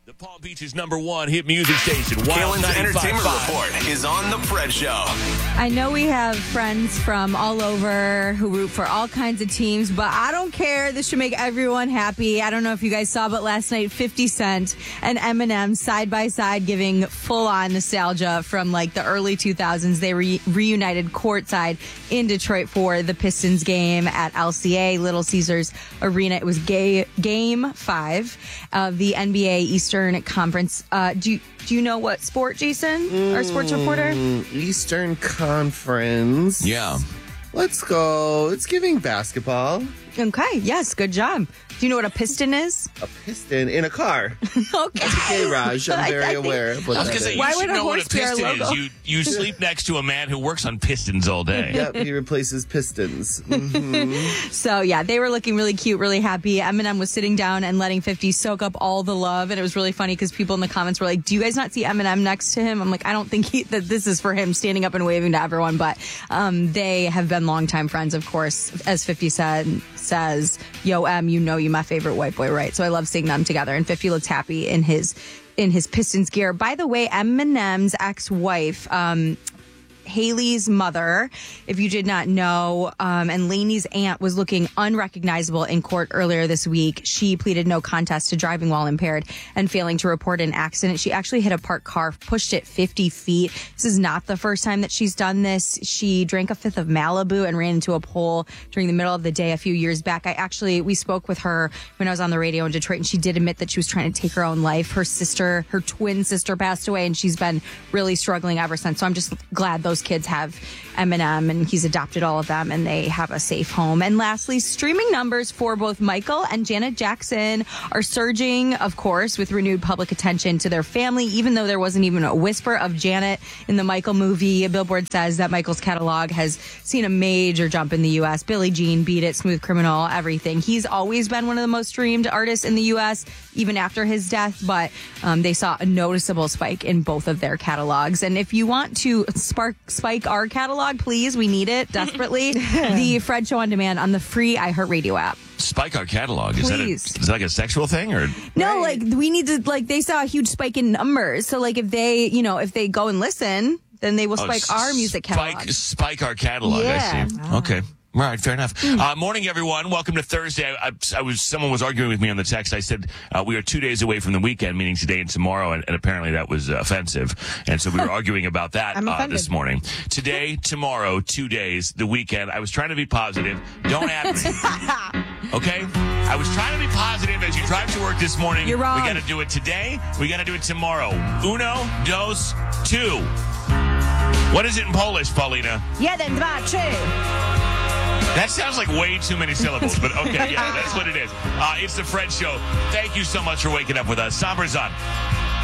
The Palm Beach's #1 hit music station, Kalen's Entertainment 95.5. Report is on The Fred Show. I know we have friends from all over who root for all kinds of teams, but I don't care. This should make everyone happy. I don't know if you guys saw, but last night 50 Cent and Eminem side by side giving full-on nostalgia from like the early 2000s. They reunited courtside in Detroit for the Pistons game at LCA, Little Caesars Arena. It was game 5 of the NBA Eastern Conference. Do you know what sport, Jason? Our sports reporter? Eastern Conference. Yeah. Let's go. It's giving basketball. Okay, yes, good job. Do you know what a piston is? A piston in a car. Okay. Okay, Raj, I'm very aware of what I was that going to say, is. you Why should would a know what a horse be our piston logo? is. You sleep next to a man who works on pistons all day. Yep, he replaces pistons. So, yeah, they were looking really cute, really happy. Eminem was sitting down and letting 50 soak up all the love, and it was really funny because people in the comments were like, do you guys not see Eminem next to him? I'm like, I don't think that this is for him standing up and waving to everyone, but they have been longtime friends, of course, as 50 says, yo, Em, you know you my favorite white boy, right? So I love seeing them together, and 50 looks happy in his Pistons gear. By the way, Eminem's ex-wife, Haley's mother, if you did not know, and Lainey's aunt was looking unrecognizable in court earlier this week. She pleaded no contest to driving while impaired and failing to report an accident. She actually hit a parked car, pushed it 50 feet. This is not the first time that she's done this. She drank a fifth of Malibu and ran into a pole during the middle of the day a few years back. We spoke with her when I was on the radio in Detroit, and she did admit that she was trying to take her own life. Her twin sister passed away, and she's been really struggling ever since. So I'm just glad those kids have Eminem, and he's adopted all of them, and they have a safe home. And lastly, streaming numbers for both Michael and Janet Jackson are surging, of course, with renewed public attention to their family, even though there wasn't even a whisper of Janet in the Michael movie. Billboard says that Michael's catalog has seen a major jump in the U.S. Billie Jean, Beat It, Smooth Criminal, everything. He's always been one of the most streamed artists in the U.S., even after his death, but they saw a noticeable spike in both of their catalogs. And if you want to spike our catalog, please, we need it desperately. The Fred Show On Demand on the free iHeartRadio app. Spike our catalog. Please. Is that like a sexual thing? Or No, like we need to, like they saw a huge spike in numbers. So like if they go and listen, then they will spike our music catalog. Spike our catalog, Yeah. I see. Okay. All right, fair enough. Morning, everyone. Welcome to Thursday. Someone was arguing with me on the text. I said we are 2 days away from the weekend, meaning today and tomorrow, and apparently that was offensive. And so we were arguing about that this morning. Today, tomorrow, 2 days, the weekend. I was trying to be positive. Don't at me. Okay? I was trying to be positive as you drive to work this morning. You're wrong. We got to do it today. We got to do it tomorrow. Uno, dos, two. What is it in Polish, Paulina? Jeden, dwa, trzy. That sounds like way too many syllables, but okay, yeah, that's what it is. It's the Fred Show. Thank you so much for waking up with us. Sombra's on.